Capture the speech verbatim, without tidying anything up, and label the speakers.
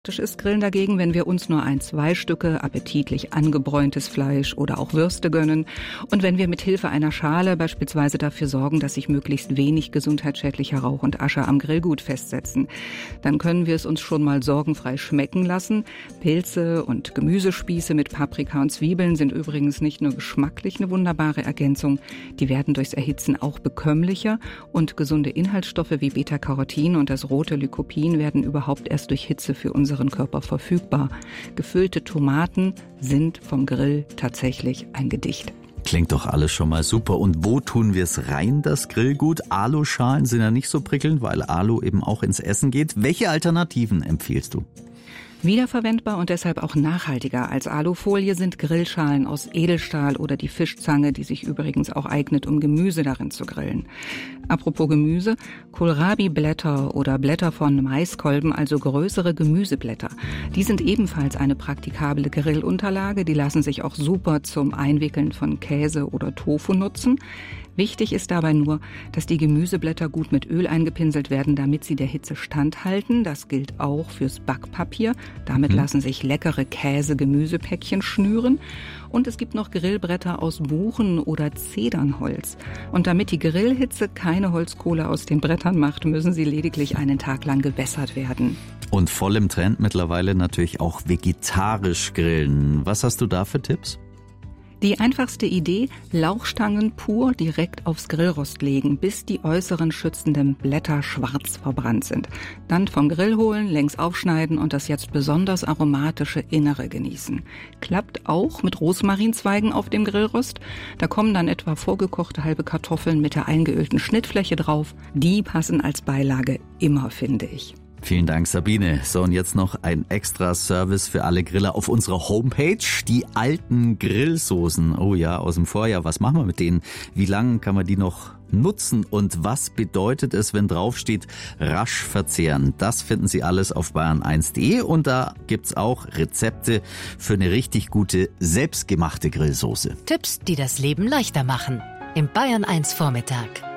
Speaker 1: Ist Grillen dagegen, wenn wir uns nur ein, zwei Stücke appetitlich angebräuntes Fleisch oder auch Würste gönnen und wenn wir mit Hilfe einer Schale beispielsweise dafür sorgen, dass sich möglichst wenig gesundheitsschädlicher Rauch und Asche am Grillgut festsetzen. Dann können wir es uns schon mal sorgenfrei schmecken lassen. Pilze und Gemüsespieße mit Paprika und Zwiebeln sind übrigens nicht nur geschmacklich eine wunderbare Ergänzung, die werden durchs Erhitzen auch bekömmlicher und gesunde Inhaltsstoffe wie Beta-Carotin und das rote Lycopin werden überhaupt erst durch Hitze für uns unseren Körper verfügbar. Gefüllte Tomaten sind vom Grill tatsächlich ein Gedicht.
Speaker 2: Klingt doch alles schon mal super. Und wo tun wir es rein, das Grillgut? Aluschalen sind ja nicht so prickelnd, weil Alu eben auch ins Essen geht. Welche Alternativen empfiehlst du?
Speaker 1: Wiederverwendbar und deshalb auch nachhaltiger als Alufolie sind Grillschalen aus Edelstahl oder die Fischzange, die sich übrigens auch eignet, um Gemüse darin zu grillen. Apropos Gemüse, Kohlrabi-Blätter oder Blätter von Maiskolben, also größere Gemüseblätter. Die sind ebenfalls eine praktikable Grillunterlage, die lassen sich auch super zum Einwickeln von Käse oder Tofu nutzen. Wichtig ist dabei nur, dass die Gemüseblätter gut mit Öl eingepinselt werden, damit sie der Hitze standhalten. Das gilt auch fürs Backpapier. Damit mhm. lassen sich leckere Käse-Gemüsepäckchen schnüren. Und es gibt noch Grillbretter aus Buchen- oder Zedernholz. Und damit die Grillhitze keine Holzkohle aus den Brettern macht, müssen sie lediglich einen Tag lang gewässert werden.
Speaker 2: Und voll im Trend mittlerweile natürlich auch vegetarisch grillen. Was hast du da für Tipps?
Speaker 1: Die einfachste Idee, Lauchstangen pur direkt aufs Grillrost legen, bis die äußeren schützenden Blätter schwarz verbrannt sind. Dann vom Grill holen, längs aufschneiden und das jetzt besonders aromatische Innere genießen. Klappt auch mit Rosmarinzweigen auf dem Grillrost. Da kommen dann etwa vorgekochte halbe Kartoffeln mit der eingeölten Schnittfläche drauf. Die passen als Beilage immer, finde ich.
Speaker 2: Vielen Dank, Sabine. So, und jetzt noch ein extra Service für alle Griller auf unserer Homepage. Die alten Grillsoßen. Oh ja, aus dem Vorjahr. Was machen wir mit denen? Wie lange kann man die noch nutzen? Und was bedeutet es, wenn draufsteht, rasch verzehren? Das finden Sie alles auf bayern eins punkt de. Und da gibt's auch Rezepte für eine richtig gute, selbstgemachte Grillsoße.
Speaker 3: Tipps, die das Leben leichter machen. Im Bayern eins Vormittag.